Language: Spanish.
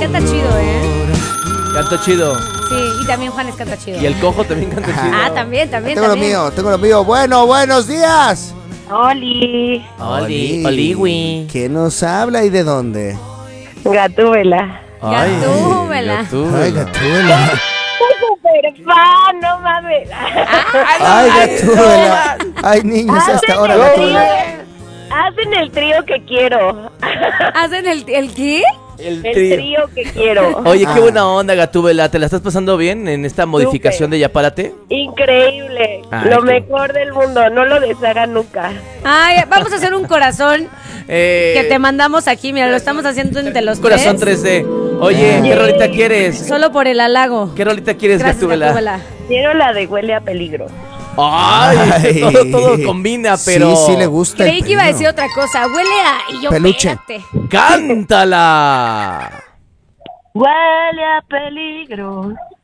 canta chido, ¿eh? Canto chido. Sí, y también Juanes canta chido. Y el cojo también canta chido. Ah, también. Tengo lo mío. Bueno, buenos días. Oli, Oli. ¿Quién nos habla y de dónde? Gatúbela. Gatúbela. Ay, Gatúbela. Super fan, no mames. Ay, Gatúbela. Ay, niños, hasta ahora Gatúbela. Hacen el trío que quiero. ¿Hacen el qué? El trío que quiero. Oye, qué buena onda, Gatúbela. ¿Te la estás pasando bien en esta modificación de Ya Párate? Increíble. Ay, Lo qué- mejor del mundo. No lo deshagan nunca. Ay, vamos a hacer un corazón que te mandamos aquí. Mira, lo estamos haciendo entre los Corazón tres. 3D. Oye, ¿qué rolita quieres? Solo por el halago. ¿Qué rolita quieres, Gracias, Gatúbela? Gatúbela. Quiero la de Huele a Peligro. Ay, todo combina, pero... Sí le gusta. Creí que iba a peligro. decir otra cosa. Huele a... Y yo, Peluche. espérate. ¡Cántala! Huele a peligro.